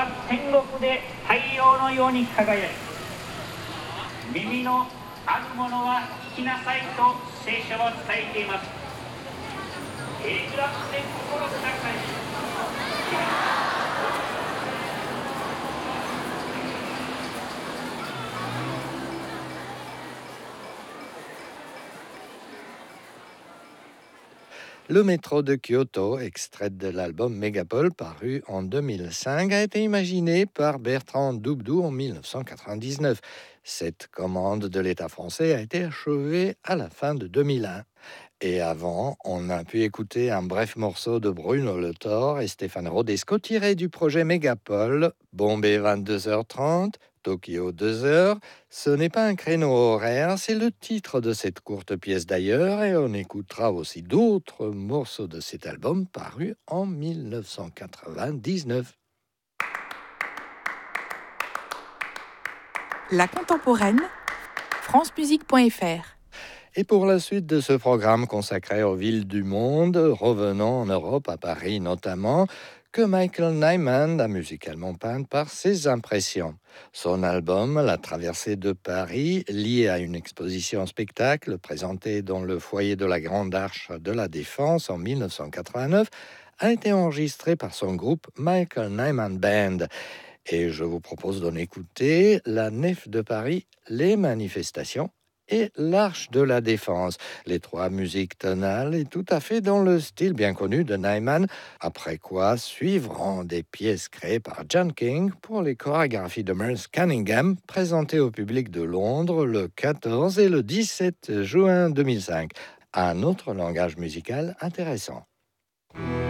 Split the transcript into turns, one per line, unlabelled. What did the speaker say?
は天国で太陽のように輝き、耳のあるものは聞きなさいと聖書は伝えています。えぐらって心ください。
Le métro de Kyoto, extrait de l'album Megapole paru en 2005, a été imaginé par Bertrand Doubdou en 1999. Cette commande de l'État français a été achevée à la fin de 2001. Et avant, on a pu écouter un bref morceau de Bruno Le Thor et Stéphane Rodesco tiré du projet Megapole, Bombay 22h30, Tokyo 2h. Ce n'est pas un créneau horaire, c'est le titre de cette courte pièce d'ailleurs, et on écoutera aussi d'autres morceaux de cet album paru en 1999.
La contemporaine, francemusique.fr.
Et pour la suite de ce programme consacré aux villes du monde, revenons en Europe, à Paris notamment, que Michael Nyman a musicalement peint par ses impressions. Son album, La traversée de Paris, lié à une exposition spectacle présentée dans le foyer de la Grande Arche de la Défense en 1989, a été enregistré par son groupe Michael Nyman Band. Et je vous propose d'en écouter La Nef de Paris, Les Manifestations et l'Arche de la Défense. Les trois musiques tonales et tout à fait dans le style bien connu de Nyman, après quoi suivront des pièces créées par John King pour les chorégraphies de Merce Cunningham, présentées au public de Londres le 14 et le 17 juin 2005. Un autre langage musical intéressant.